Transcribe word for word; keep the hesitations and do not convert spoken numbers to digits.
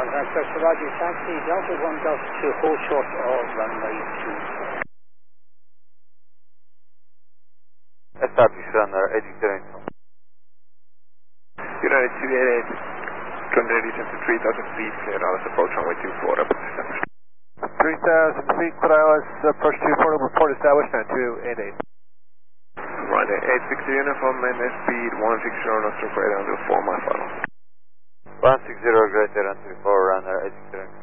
Contact Roger, taxi, Delta one Delta two, hold short of runway two. Establish runner, heading to United two eighty-eight, twenty eighty three thousand feet, clear Dallas approach runway two four, up established. three thousand feet, clear Dallas approach two four, report established on two eighty-eight. Runway eight sixty uniform, maintain speed one six zero, nostro greater until four mile final. one six zero greater until four runner, heading to